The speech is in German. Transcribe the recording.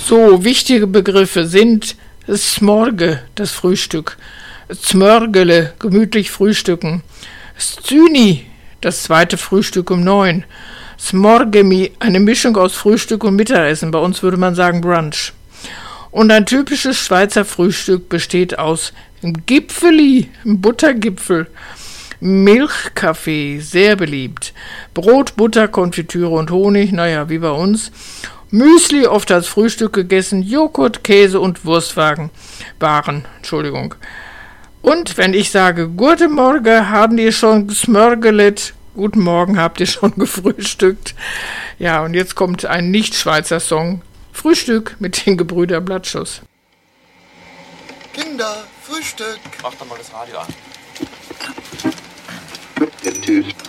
So, wichtige Begriffe sind Smorge, das Frühstück, Zmörgele, gemütlich frühstücken, Styni, das zweite Frühstück um 9, Smorgemi, eine Mischung aus Frühstück und Mittagessen, bei uns würde man sagen Brunch. Und ein typisches Schweizer Frühstück besteht aus Gipfeli, Buttergipfel, Milchkaffee, sehr beliebt, Brot, Butter, Konfitüre und Honig, naja, wie bei uns, Müsli, oft als Frühstück gegessen, Joghurt, Käse und Wurstwaren. Und wenn ich sage, Guten Morgen, haben die schon gesmörgelet? Guten Morgen, habt ihr schon gefrühstückt? Ja, und jetzt kommt ein Nicht-Schweizer Song, Frühstück mit den Gebrüder Blattschuss. Kinder, Frühstück. Mach doch mal das Radio an.